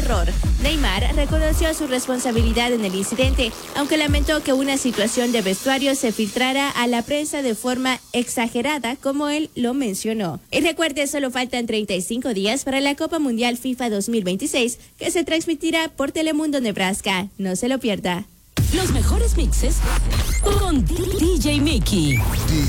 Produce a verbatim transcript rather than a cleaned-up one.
error. Neymar reconoció su responsabilidad en el incidente, aunque lamentó que una situación de vestuario se filtrara a la prensa de forma exagerada, como él lo mencionó. Y recuerde, solo faltan treinta y cinco días para la Copa Mundial FIFA dos mil veintiséis, que se transmitirá por Telemundo Nebraska. No se lo pierda. Los mejores mixes con D J Mickey.